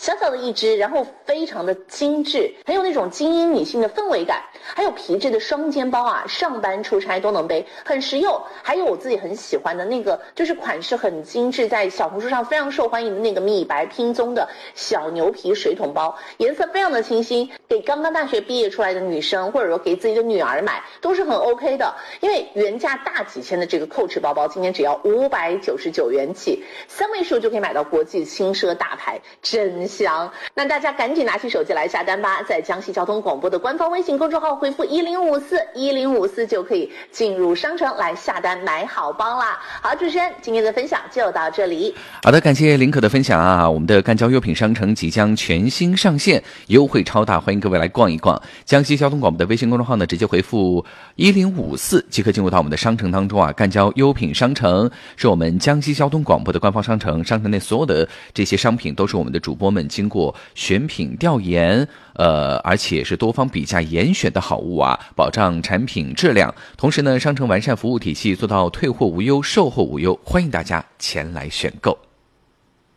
小小的一支，然后非常的精致，很有那种精英女性的氛围感。还有皮质的双肩包啊，上班出差都能背，很实用。还有我自己很喜欢的那个，就是款式很精致，在小红书上非常受欢迎的那个米白拼宗的小牛皮水桶包，颜色非常的清新，给刚刚大学毕业出来的女生，或者说给自己的女儿买，都是很 OK 的。因为原价大几千的这个Coach包包，今天只要599元起，3位数就可以买到国际轻奢大牌，真香！那大家赶紧拿起手机来下单吧，在江西交通广播的官方微信公众号回复1054就可以进入商城来下单买好包啦。好，主持人今天的分享就到这里。 好的，感谢林可的分享啊！我们的赣交优品商城即将全新上线，优惠超大，欢迎各位来逛一逛。江西交通广播的微信公众号呢，直接回复1054即可进入到我们的商城当中啊。赣交优品商城是我们江西交通广播的官方商城，商城内所有的这些商品都是我们的主播们经过选品调研，而且是多方比价严选的好物啊，保障产品质量。同时呢，商城完善服务体系，做到退货无忧、售后无忧，欢迎大家前来选购。